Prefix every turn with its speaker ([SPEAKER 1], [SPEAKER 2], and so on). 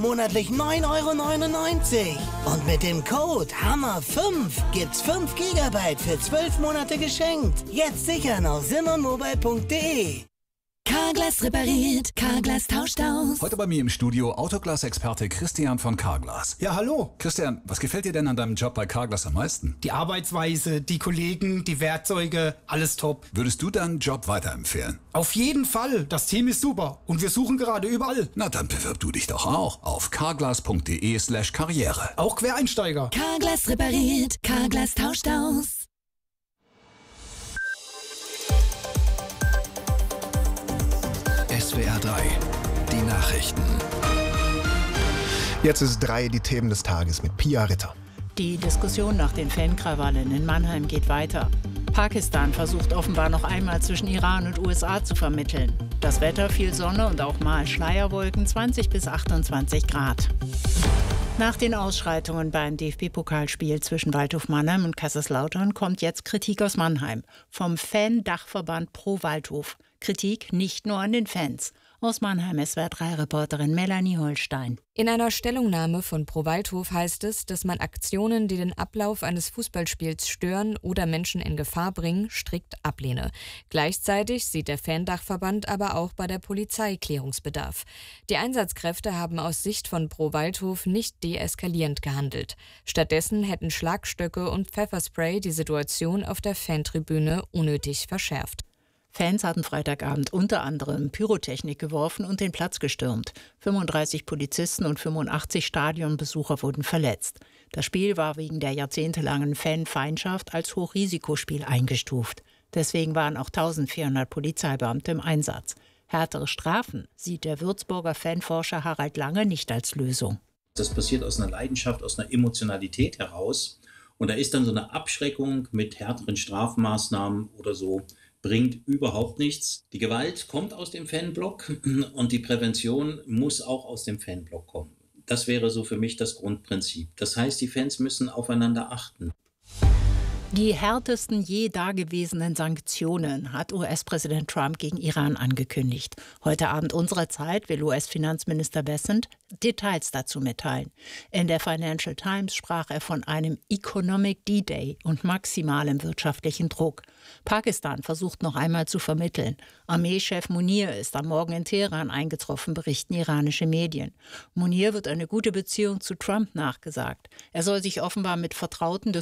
[SPEAKER 1] Monatlich 9,99 €. Und mit dem Code HAMMER5 gibt's 5 GB für 12 Monate geschenkt. Jetzt sichern auf simonmobile.de.
[SPEAKER 2] Carglass repariert, Carglass tauscht aus.
[SPEAKER 3] Heute bei mir im Studio Autoglas-Experte Christian von Carglass.
[SPEAKER 4] Ja, hallo.
[SPEAKER 3] Christian, was gefällt dir denn an deinem Job bei Carglass am meisten?
[SPEAKER 4] Die Arbeitsweise, die Kollegen, die Werkzeuge, alles top.
[SPEAKER 3] Würdest du deinen Job weiterempfehlen?
[SPEAKER 4] Auf jeden Fall. Das Team ist super. Und wir suchen gerade überall.
[SPEAKER 3] Na, dann bewirb du dich doch auch auf carglass.de/karriere.
[SPEAKER 4] Auch Quereinsteiger.
[SPEAKER 2] Carglass repariert, Carglass tauscht aus.
[SPEAKER 5] SWR 3, die Nachrichten.
[SPEAKER 6] Jetzt ist 3 die Themen des Tages mit Pia Ritter.
[SPEAKER 7] Die Diskussion nach den Fankrawallen in Mannheim geht weiter. Pakistan versucht offenbar noch einmal zwischen Iran und USA zu vermitteln. Das Wetter, viel Sonne und auch mal Schleierwolken, 20 bis 28 Grad. Nach den Ausschreitungen beim DFB-Pokalspiel zwischen Waldhof Mannheim und Kaiserslautern kommt jetzt Kritik aus Mannheim vom Fan-Dachverband Pro Waldhof. Kritik nicht nur an den Fans. Aus Mannheim SWR3-Reporterin Melanie Holstein.
[SPEAKER 8] In einer Stellungnahme von Pro Waldhof heißt es, dass man Aktionen, die den Ablauf eines Fußballspiels stören oder Menschen in Gefahr bringen, strikt ablehne. Gleichzeitig sieht der Fan-Dachverband aber auch bei der Polizei Klärungsbedarf. Die Einsatzkräfte haben aus Sicht von Pro Waldhof nicht deeskalierend gehandelt. Stattdessen hätten Schlagstöcke und Pfefferspray die Situation auf der Fantribüne unnötig verschärft.
[SPEAKER 7] Fans hatten Freitagabend unter anderem Pyrotechnik geworfen und den Platz gestürmt. 35 Polizisten und 85 Stadionbesucher wurden verletzt. Das Spiel war wegen der jahrzehntelangen Fanfeindschaft als Hochrisikospiel eingestuft. Deswegen waren auch 1400 Polizeibeamte im Einsatz. Härtere Strafen sieht der Würzburger Fanforscher Harald Lange nicht als Lösung.
[SPEAKER 9] Das passiert aus einer Leidenschaft, aus einer Emotionalität heraus. Und da ist dann so eine Abschreckung mit härteren Strafmaßnahmen oder so, bringt überhaupt nichts. Die Gewalt kommt aus dem Fanblock und die Prävention muss auch aus dem Fanblock kommen. Das wäre so für mich das Grundprinzip. Das heißt, die Fans müssen aufeinander achten.
[SPEAKER 7] Die härtesten je dagewesenen Sanktionen hat US-Präsident Trump gegen Iran angekündigt. Heute Abend unserer Zeit will US-Finanzminister Bessent Details dazu mitteilen. In der Financial Times sprach er von einem Economic D-Day und maximalem wirtschaftlichen Druck. Pakistan versucht noch einmal zu vermitteln. Armeechef Munir ist am Morgen in Teheran eingetroffen, berichten iranische Medien. Munir wird eine gute Beziehung zu Trump nachgesagt. Er soll sich offenbar mit Vertrauten des